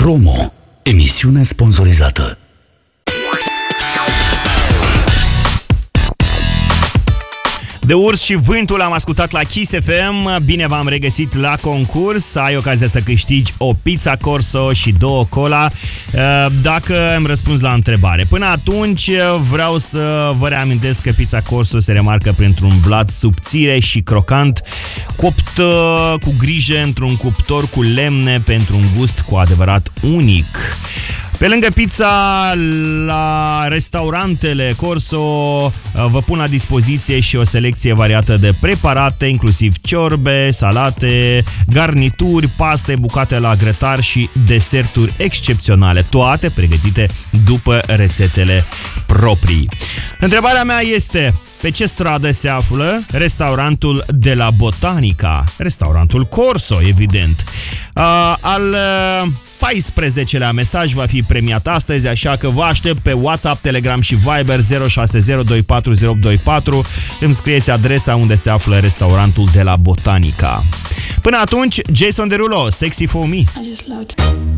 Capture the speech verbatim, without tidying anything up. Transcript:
Promo. Emisiune sponsorizată. De Urs și Vântul am ascultat la Kiss F M. Bine v-am regăsit la concurs. Ai ocazia să câștigi o pizza Corso și două cola dacă îmi răspunzi la întrebare. Până atunci vreau să vă reamintesc că pizza Corso se remarcă printr-un blat subțire și crocant, copt cu grijă într-un cuptor cu lemne pentru un gust cu adevărat unic. Pe lângă pizza, la restaurantele Corso vă pun la dispoziție și o selecție variată de preparate, inclusiv ciorbe, salate, garnituri, paste, bucate la grătar și deserturi excepționale, toate pregătite după rețetele proprii. Întrebarea mea este: pe ce stradă se află restaurantul de la Botanica? Restaurantul Corso, evident. Uh, al uh, paisprezecelea mesaj va fi premiat astăzi, așa că vă aștept pe WhatsApp, Telegram și Viber zero șase zero doi patru zero opt doi patru. Îmi scrieți adresa unde se află restaurantul de la Botanica. Până atunci, Jason Derulo, Sexy For Me. I just love